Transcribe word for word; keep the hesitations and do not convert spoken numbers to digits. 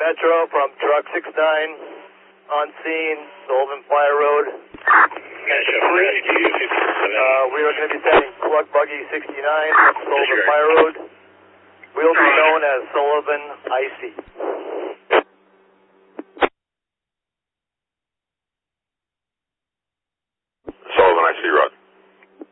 Metro from truck six nine on scene, Sullivan Fire Road. Uh, we are going to be sending plug buggy sixty-nine, Sullivan Fire Road. We'll be known as Sullivan Icy.